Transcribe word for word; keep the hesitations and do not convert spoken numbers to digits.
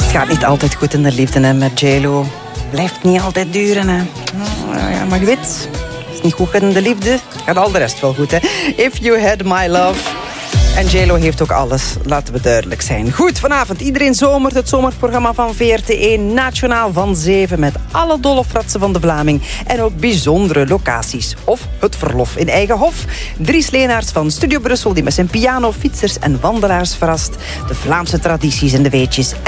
Het gaat niet altijd goed in de liefde, hè, met J-Lo. Blijft niet altijd duren, hè. Oh, ja, maar je weet, het is niet goed in de liefde. Gaat al de rest wel goed, hè. If You Had My Love. En J-Lo heeft ook alles, laten we duidelijk zijn. Goed, vanavond iedereen zomert. Het zomerprogramma van V R T één, nationaal van zeven... met alle dolle fratsen van de Vlaming. En ook bijzondere locaties. Of het verlof in eigen hof. Dries Leenaerts van Studio Brussel... die met zijn piano, fietsers en wandelaars verrast. De Vlaamse tradities en de weetjes...